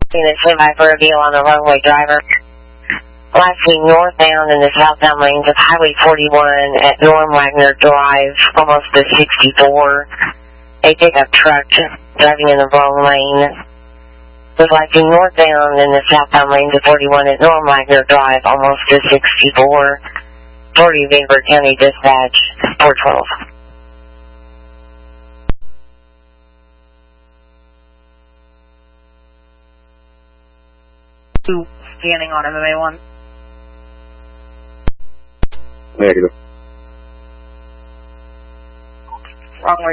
Unit standby for a deal on the runway, driver. Last seen northbound in the southbound lanes of Highway 41 at Norm Wagner Drive, almost to 64. A pickup truck driving in the wrong lane. Was last seen northbound in the southbound lanes of 41 at Norm Wagner Drive, almost to 64. 40 Vancouver County Dispatch, 412. Scanning on MMA1. Negative. Wrong way.